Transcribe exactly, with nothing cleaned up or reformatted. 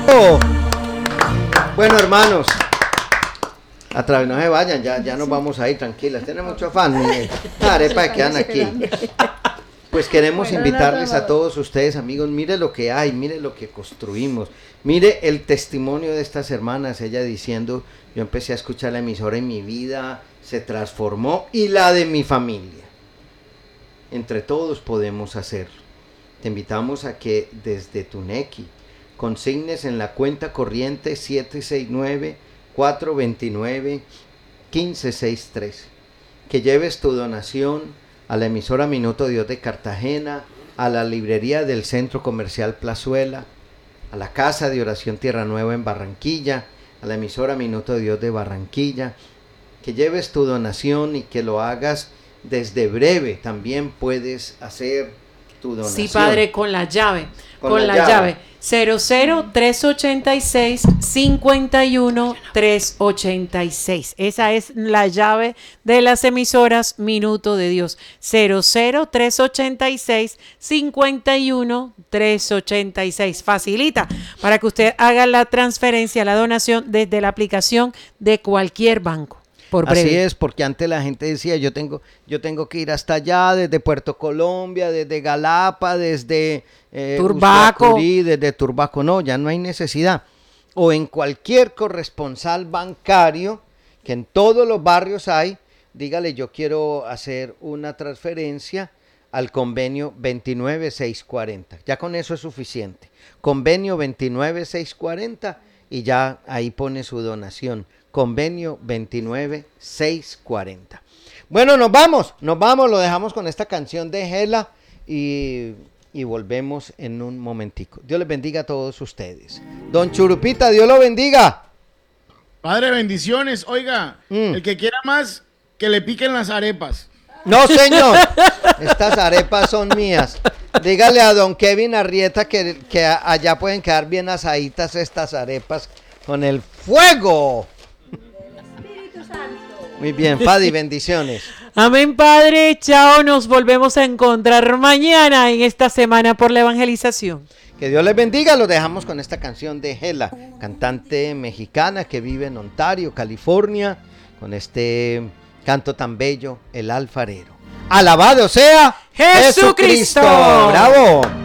Oh. Bueno, hermanos, a través no se vayan, ya, ya nos vamos a ir tranquilas. Tienen mucho afán, arepas que quedan aquí. Pues queremos bueno, invitarles no, no, no. a todos ustedes, amigos, mire lo que hay, mire lo que construimos, mire el testimonio de estas hermanas, ella diciendo, yo empecé a escuchar la emisora y mi vida se transformó y la de mi familia. Entre todos podemos hacerlo. Te invitamos a que desde tu Nequi consignes en la cuenta corriente siete seis nueve, cuatro dos nueve, uno cinco seis tres, que lleves tu donación a la emisora Minuto Dios de Cartagena, a la librería del Centro Comercial Plazuela, a la Casa de Oración Tierra Nueva en Barranquilla, a la emisora Minuto Dios de Barranquilla, que lleves tu donación y que lo hagas desde breve. También puedes hacer tu donación. Sí, padre, con la llave, con, con la, la llave. llave. cero cero tres ochenta y seis, cincuenta y uno, trescientos ochenta y seis. Esa es la llave de las emisoras Minuto de Dios. cero cero tres ochenta y seis, cincuenta y uno, trescientos ochenta y seis. Facilita para que usted haga la transferencia, la donación desde la aplicación de cualquier banco. Por breve. Así es, porque antes la gente decía, yo tengo, yo tengo que ir hasta allá, desde Puerto Colombia, desde Galapa, desde eh, Turbaco, Usuacurí, desde Turbaco. No, ya no hay necesidad. O en cualquier corresponsal bancario, que en todos los barrios hay, dígale, yo quiero hacer una transferencia al convenio veintinueve seiscientos cuarenta. Ya con eso es suficiente. Convenio veintinueve seiscientos cuarenta y ya ahí pone su donación. Convenio veintinueve seiscientos cuarenta. Bueno, nos vamos, nos vamos, lo dejamos con esta canción de Gela y, y volvemos en un momentico. Dios les bendiga a todos ustedes. Don Churupita, Dios lo bendiga. Padre, bendiciones. Oiga, mm. el que quiera más, que le piquen las arepas. No, señor, estas arepas son mías. Dígale a don Kevin Arrieta que, que allá pueden quedar bien asaditas estas arepas con el fuego. Muy bien, Padre, bendiciones. Amén, Padre. Chao, nos volvemos a encontrar mañana en esta semana por la evangelización. Que Dios les bendiga. Los dejamos con esta canción de Gela, cantante mexicana que vive en Ontario, California, con este canto tan bello, El Alfarero. Alabado sea Jesucristo. Jesucristo. Bravo.